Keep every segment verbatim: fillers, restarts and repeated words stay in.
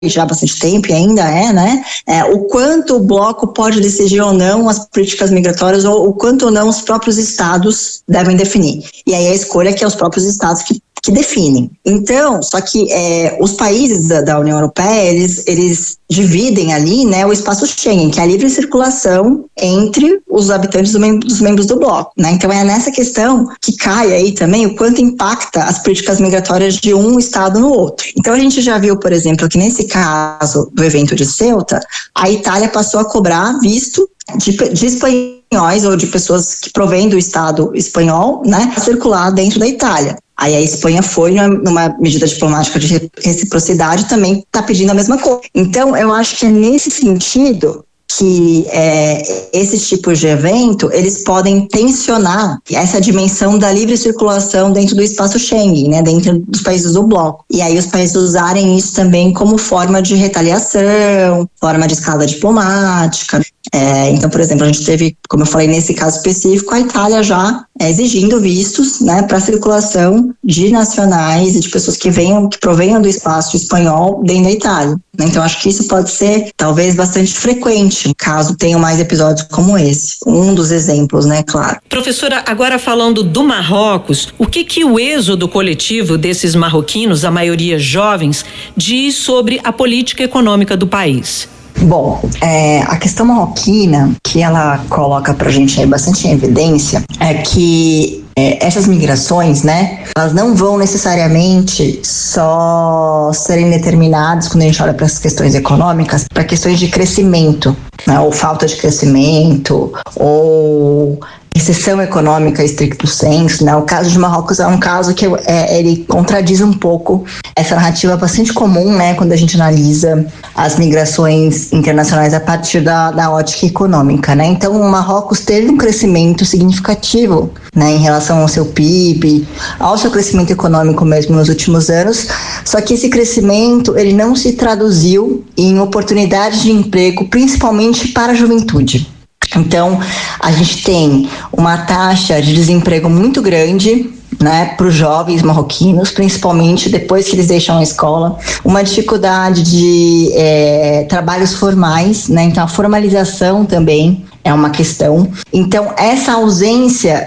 já há bastante tempo e ainda é, né, é, o quanto o bloco pode decidir ou não as políticas migratórias ou o quanto ou não os próprios estados devem definir. E aí a escolha é que é os próprios estados que que definem. Então, só que é, os países da, da União Europeia, eles, eles dividem ali, né, o espaço Schengen, que é a livre circulação entre os habitantes do mem- dos membros do bloco, né? Então é nessa questão que cai aí também o quanto impacta as políticas migratórias de um estado no outro. Então a gente já viu, por exemplo, que nesse caso do evento de Ceuta, a Itália passou a cobrar visto de, de espanhóis ou de pessoas que provêm do estado espanhol, né, a circular dentro da Itália. Aí a Espanha foi numa medida diplomática de reciprocidade, também está pedindo a mesma coisa. Então, eu acho que é nesse sentido que é, esses tipos de evento, eles podem tensionar essa dimensão da livre circulação dentro do espaço Schengen, né, dentro dos países do bloco. E aí os países usarem isso também como forma de retaliação, forma de escala diplomática. É, então, por exemplo, a gente teve, como eu falei, nesse caso específico, a Itália já é, exigindo vistos, né, para circulação de nacionais e de pessoas que venham, que provenham do espaço espanhol dentro da Itália. Então, acho que isso pode ser, talvez, bastante frequente, caso tenham mais episódios como esse. Um dos exemplos, né, claro. Professora, agora falando do Marrocos, o que que o êxodo coletivo desses marroquinos, a maioria jovens, diz sobre a política econômica do país? Bom, é, a questão marroquina, que ela coloca pra gente aí bastante em evidência, é que é, essas migrações, né, elas não vão necessariamente só serem determinadas, quando a gente olha para as questões econômicas, para questões de crescimento, né, ou falta de crescimento, ou recessão econômica estricto sensu, né? O caso de Marrocos é um caso que é, ele contradiz um pouco essa narrativa bastante comum, né, quando a gente analisa as migrações internacionais a partir da, da ótica econômica, né? Então, o Marrocos teve um crescimento significativo, né, em relação ao seu P I B, ao seu crescimento econômico mesmo nos últimos anos, só que esse crescimento, ele não se traduziu em oportunidades de emprego, principalmente para a juventude. Então, a gente tem uma taxa de desemprego muito grande, né, para os jovens marroquinos, principalmente depois que eles deixam a escola, uma dificuldade de é, trabalhos formais, né, então a formalização também é uma questão. Então, essa ausência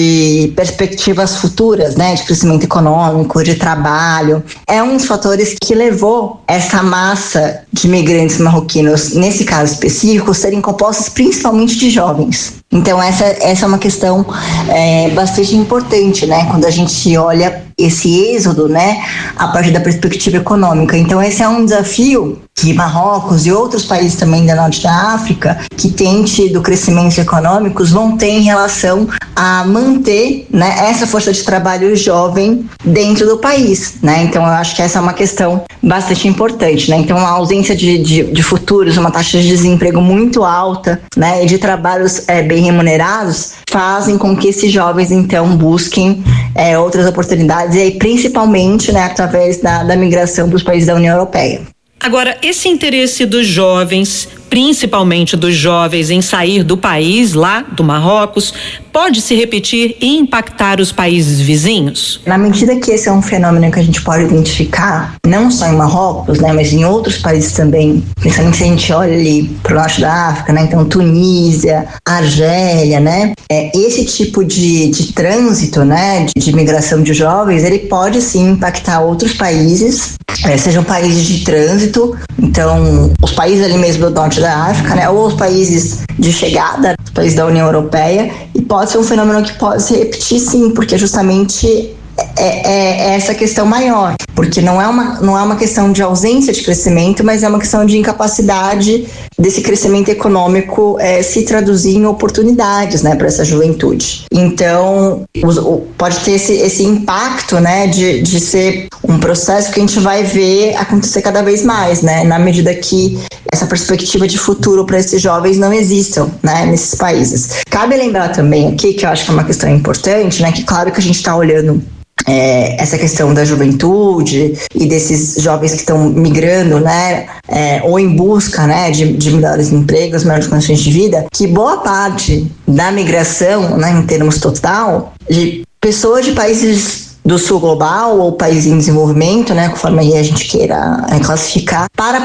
de perspectivas futuras, né, de crescimento econômico, de trabalho, é um dos fatores que levou essa massa de migrantes marroquinos, nesse caso específico, serem compostas principalmente de jovens. Então, essa, essa é uma questão é, bastante importante, né, quando a gente olha esse êxodo, né, a partir da perspectiva econômica. Então, esse é um desafio que Marrocos e outros países também da Norte da África, que têm tido crescimentos econômicos, vão ter em relação a manter, né, essa força de trabalho jovem dentro do país, né? Então, eu acho que essa é uma questão bastante importante, né? Então, a ausência de, de, de futuros, uma taxa de desemprego muito alta, né, e de trabalhos é, bem remunerados, fazem com que esses jovens, então, busquem é, outras oportunidades, e aí, principalmente, né, através da, da migração dos países da União Europeia. Agora, esse interesse dos jovens, principalmente dos jovens, em sair do país, lá do Marrocos, pode se repetir e impactar os países vizinhos? Na medida que esse é um fenômeno que a gente pode identificar, não só em Marrocos, né, mas em outros países também, principalmente se a gente olha ali para o norte da África, né, então Tunísia, Argélia, né, é, esse tipo de, de trânsito, né, de, de migração de jovens, ele pode sim impactar outros países, é, sejam países de trânsito, então os países ali mesmo do norte da África, né, ou os países de chegada, os países da União Europeia, e pode ser um fenômeno que pode se repetir sim, porque justamente é, é, é essa questão maior, porque não é, uma, não é uma questão de ausência de crescimento, mas é uma questão de incapacidade desse crescimento econômico é, se traduzir em oportunidades, né, para essa juventude. Então, os, o, pode ter esse, esse impacto, né, de, de ser um processo que a gente vai ver acontecer cada vez mais, né, na medida que essa perspectiva de futuro para esses jovens não existam, né, nesses países. Cabe lembrar também aqui, que eu acho que é uma questão importante, né, que claro que a gente está olhando É, essa questão da juventude e desses jovens que estão migrando, né, é, ou em busca, né, de, de melhores empregos, melhores condições de vida, que boa parte da migração, né, em termos total, de pessoas de países do sul global ou país em desenvolvimento, né, conforme aí a gente queira é, classificar, para